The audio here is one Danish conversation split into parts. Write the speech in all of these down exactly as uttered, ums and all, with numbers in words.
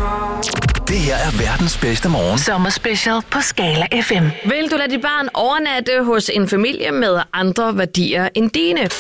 Det her er verdens bedste morgen. Sommerspecial på Skala F M. Vil du lade dit barn overnatte hos en familie med andre værdier end dine?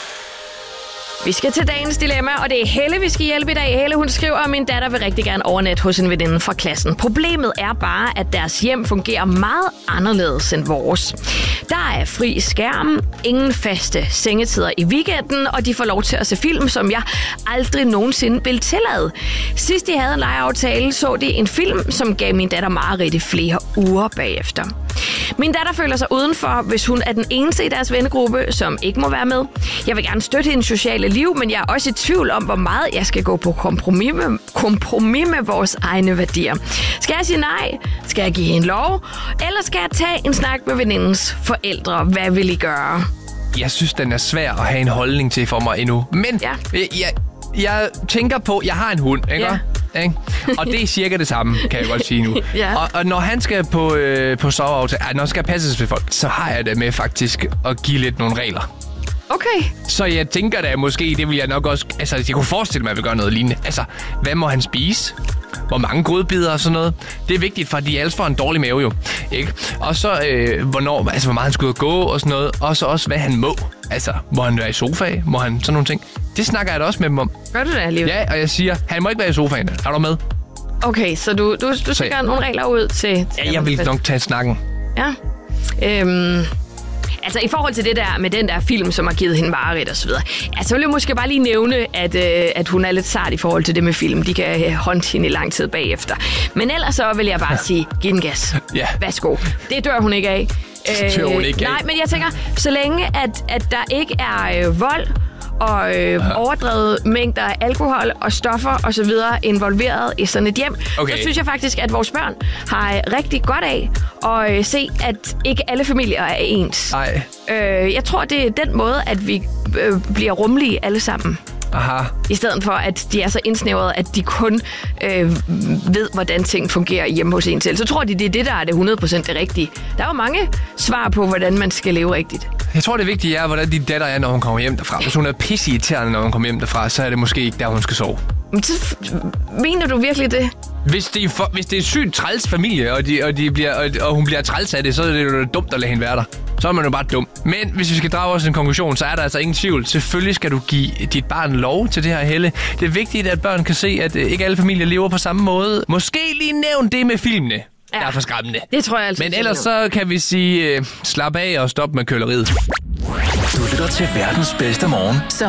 Vi skal til dagens dilemma, og det er Helle, vi skal hjælpe i dag. Helle, hun skriver, at min datter vil rigtig gerne overnatte hos en veninde fra klassen. Problemet er bare, at deres hjem fungerer meget anderledes end vores. Der er fri skærm, ingen faste sengetider i weekenden, og de får lov til at se film, som jeg aldrig nogensinde vil tillade. Sidst de havde en legeaftale, så de en film, som gav min datter mareridt i flere uger bagefter. Min datter føler sig udenfor, hvis hun er den eneste i deres vennegruppe, som ikke må være med. Jeg vil gerne støtte hendes sociale liv, men jeg er også i tvivl om, hvor meget jeg skal gå på kompromis med, kompromis med vores egne værdier. Skal jeg sige nej? Skal jeg give hende lov? Eller skal jeg tage en snak med venindens forældre? Hvad vil I gøre? Jeg synes, den er svær at have en holdning til for mig endnu. Men ja. jeg, jeg, jeg tænker på, jeg har en hund, ikke? Ja. Ikke? Og det er cirka det samme, kan jeg godt sige nu. Ja. og, og når han skal på, øh, på soveaftale, når han skal passes ved folk, så har jeg det med faktisk at give lidt nogle regler. Okay. Så jeg tænker da måske, det vil jeg nok også... Altså, jeg kunne forestille mig, at jeg vil gøre noget lignende. Altså, hvad må han spise? Hvor mange godbidder og sådan noget. Det er vigtigt, for de ellers får en dårlig mave jo. Ikke? Og så, øh, hvornår, altså, hvor meget han skal ud og gå og sådan noget. Og så også, hvad han må. Altså, må han være i sofaen? Må han sådan nogle ting? Det snakker jeg da også med dem om. Gør du det alligevel? Ja, og jeg siger, han må ikke være i sofaen. Er du med? Okay, så du, du, du skal gøre nogle regler ud til... til ja, jeg vil nok tage snakken. Ja. Øhm... Altså i forhold til det der med den der film, som har givet hende mareridt og så videre. Altså vil jeg måske bare lige nævne, at, øh, at hun er lidt sart i forhold til det med film. De kan øh, håndte hende i lang tid bagefter. Men ellers så vil jeg bare sige, giv den gas. Ja. Værsgo. Det dør hun ikke af. Det dør hun ikke af. Nej, men jeg tænker, så længe at, at der ikke er øh, vold og øh, overdrevet mængder af alkohol og stoffer og så videre involveret i sådan et hjem, okay. så synes jeg faktisk, at vores børn har rigtig godt af at øh, se, at ikke alle familier er ens. Nej. Øh, jeg tror, det er den måde, at vi øh, bliver rummelige alle sammen. Aha. I stedet for, at de er så indsnævrede, at de kun øh, ved, hvordan ting fungerer hjemme hos en selv. Så tror de, det er det, der er det hundrede procent det rigtige. Der er jo mange svar på, hvordan man skal leve rigtigt. Jeg tror, det vigtige er, hvordan din datter er, når hun kommer hjem derfra. Hvis hun er pisseirriterende, når hun kommer hjem derfra, så er det måske ikke der, hun skal sove. Men så, mener du virkelig det? Hvis det er, for, hvis det er sygt træls familie, og, de, og, de bliver, og, og hun bliver træls af det, så er det jo dumt at lade hende være der. Så er man jo bare dum. Men hvis vi skal drage os en konklusion, så er der altså ingen tvivl. Selvfølgelig skal du give dit barn lov til det her, Helle. Det er vigtigt, at børn kan se, at ikke alle familier lever på samme måde. Måske lige nævn det med filmene. Ja. Der er for skræmmende. Det tror jeg altså. Men ellers så kan vi sige, uh, slap af og stop med køleriet. Du lytter til verdens bedste morgen.